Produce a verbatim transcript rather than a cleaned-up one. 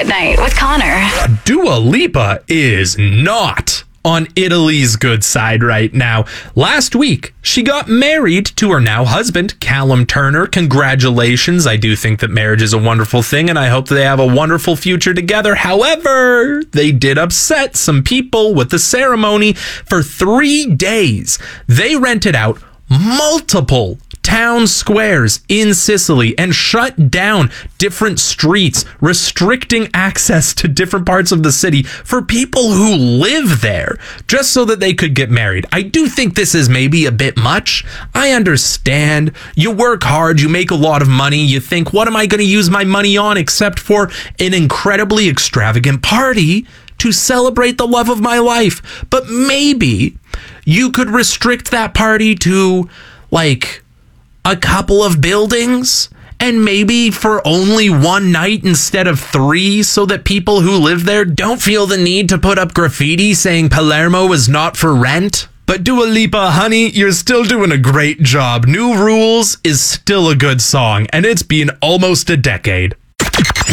at Night with Connor. Dua Lipa is not on Italy's good side right now. Last week, she got married to her now husband, Callum Turner. Congratulations. I do think that marriage is a wonderful thing, and I hope that they have a wonderful future together. However, they did upset some people with the ceremony. For three days, they rented out multiple town squares in Sicily and shut down different streets, restricting access to different parts of the city for people who live there, just so that they could get married. I do think this is maybe a bit much. I understand. You work hard, you make a lot of money, you think, what am I going to use my money on except for an incredibly extravagant party to celebrate the love of my life? But maybe you could restrict that party to, like, a couple of buildings, and maybe for only one night instead of three, so that people who live there don't feel the need to put up graffiti saying Palermo is not for rent. But Dua Lipa, honey, you're still doing a great job. New Rules is still a good song, and it's been almost a decade.